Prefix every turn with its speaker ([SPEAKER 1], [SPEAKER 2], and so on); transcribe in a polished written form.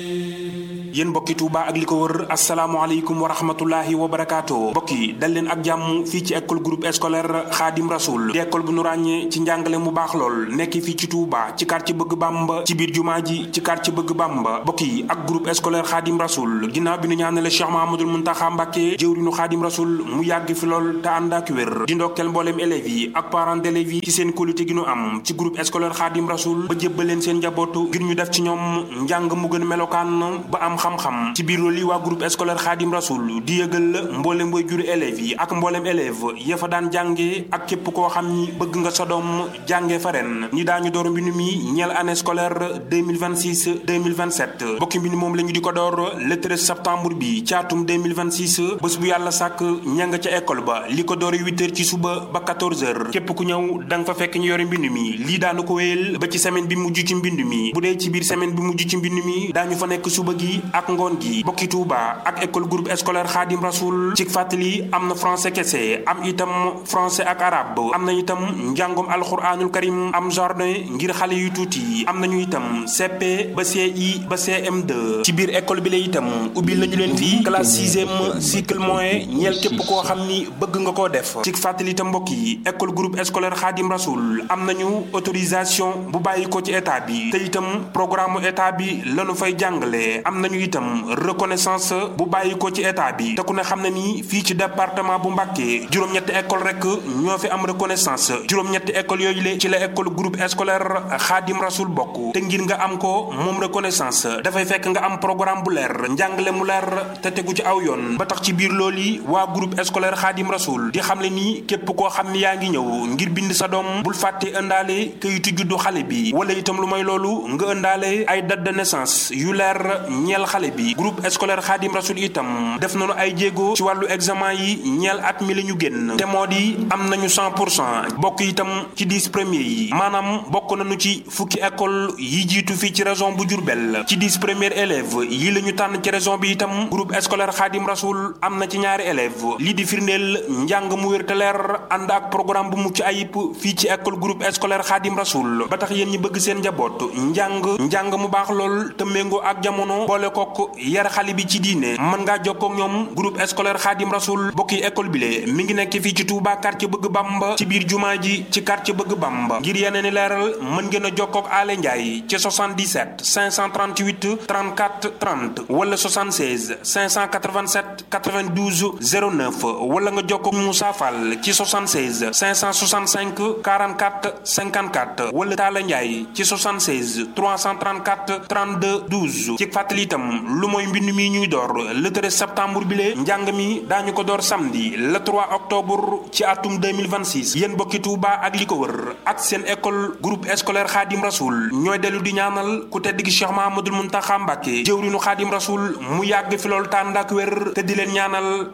[SPEAKER 1] yéen mbokki Touba ak li ko wër asalaamaaleykum wa rahmatullahi wa barakaatu mbokk yi dal leen ak jàmm fii ci école groupe scolaire Khadim Rasoul di école bu nu ràññee ci njàngale mu baax lool nekk fii ci Touba ci quartier Bëgg Bamba ci biir jumaa ji ci quartier Bëgg Bamba mbokk yi ak groupe scolaire Khadim Rasoul ginnaaw bi nu ñaanale Cheikh Mahamadul Muntaxa Mbàkke jëwriñu Khadim Rasoul mu yàgg fi lool te ànd ak wér di ndokkeel mbooleem élèves yi ak parents d'élèves yi ci seen qualité gi nu am ci groupe scolaire Khadim Rasoul ba jébbal leen seen njabootu ngir ñu def ci ñoom njàng mu gën melokaan ba am xam-xam ci biir loolu yi waa groupe scolaire Khadim Rasoul di yëgal mboolem way juri élèves yi ak mboolem élève ya fa daan jànge ak képp koo xam ni bëgg nga sa doom jànge fa ren ñi daañu door mbind mi ñeel année scolaire 2026-2027 bokki mbind moom la ñu di ko door le 13 septembre bi ci atum 2026 bés bu yàlla sàkk ña nga ca école ba li ko doore 8h ci suba ba 14h képp ku ñëw da nga fa fekk ñu yore mbind mi lii daanu ko wéyal ba ci semaine bi mujj ci mbind mi bu dee ci biir semaine bi mujj ci mbind mi daañu fa nekk suba gi ak ngoon gi bokki Touba ak école groupe scolaire Khadim Rasoul ci fàttali am na français kese am itam français ak arabe am na itam njàngum alxuraanul karim am jardin ngir xale yu tuuti am nañu itam CP ba CI ba CM2 ci biir école bi la itam ubbil nañu leen fii classe 6e cycle moyen ñeel képp koo xam ni bëgg nga koo def ci fàttali itam mbokk yi école groupe scolaire Khadim Rasoul am nañu autorisation bu bàyyi ko ci état bi te itam programme état bi lañu fay jàngale am nañu itam reconnaissance bu bàyyi ko ci état bi te ku ne xam na ni fii ci département bu Mbacké juróom-ñetti école rek ñoo fi am reconnaissance juróom-ñetti école yooyu le ci la école groupe scolaire Khadim Rasoul bokk te ngir nga am ko moom reconnaissance dafay fekk nga am programme bu leer njàngale mu leer te tegu ci aw yoon ba tax ci biir loolu yi waa groupe scolaire Khadim Rasoul di xamle ni képp koo xam ni yaa ngi ñëw ngir bind sa doom bul fàtte ëndaale kayitu juddu xale bi wala itam lu may loolu nga ëndaale ay date de naissance yu leer ñeel xale bi groupe scolaire Khadim Rasoul itam def nañu ay jéego ci wàllu examen yi ñeel at mi la ñu génn te moo di am nañu 100% bokk itam ci 10 premiers yi maanaam bokk nañu ci fukki école yi jiitu fii ci région bu Diourbel ci 10 premiers élèves yi la ñu tànn ci région bi itam groupe scolaire Khadim Rasoul am na ci ñaari élèves lii di firndeel njàng mu wér te leer ànd ak programme bu mucc ayib fii ci école groupe scolaire Khadim Rasoul ba tax yéen ñi bëgg seen njaboot njàng mu baax lool te méngoo ak jamono boole kook yar xale bi ci diine mën ngaa jokkoo ak ñoom groupe scolaire Khadim Rasoul bokki école bi le mi ngi nekk fii ci Touba quartier Bëgg Bamba ci biir jumaa ji ci quartier Bëgg Bamba ngir yeneen i leeral mën ngeen a jokkoo ak Alé Ndiaye ci 77 538 34 30 wala 76 587 92 09 wala nga jokkoo ak Moussa Fall ci 76 565 44 54 wala Talla Ndiaye ci 76 334 32 12 ci fàttali itam lu mooy mbind mi ñuy door le 13 septembre bi lee njàng mi daañu ko door samedi le 3 octobre ci atum 2026 yéen bokki Touba ak li ko wër ak seen école groupe scolaire Khadim Rasoul ñooy dellu di ñaanal ku tedd gi Cheikh Mahamadul Muntaxa Mbàkke jëwriñu Khadim Rasoul mu yàgg fi loolu tànd ak wér te di leen ñaanal